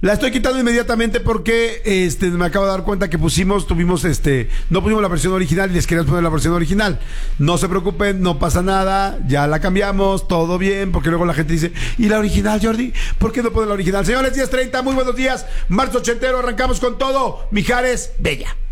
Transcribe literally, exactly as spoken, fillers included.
La estoy quitando inmediatamente porque este, me acabo de dar cuenta que pusimos, tuvimos este, no pusimos la versión original y les queríamos poner la versión original. No se preocupen, no pasa nada, ya la cambiamos, todo bien, porque luego la gente dice, ¿y la original, Jordi? ¿Por qué no ponen la original? Señores, diez treinta, muy buenos días, marzo ochentero, arrancamos con todo. Mijares, bella.